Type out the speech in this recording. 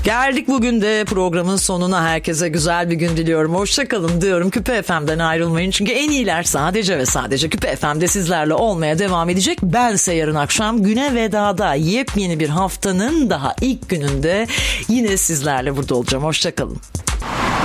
Geldik bugün de programın sonuna. Herkese güzel bir gün diliyorum. Hoşça kalın diyorum. Küpe FM'den ayrılmayın. Çünkü en iyiler sadece ve sadece Küpe FM'de sizlerle olmaya devam edecek. Bense yarın akşam güne vedada yepyeni bir haftanın daha ilk gününde yine sizlerle burada olacağım. Hoşça kalın.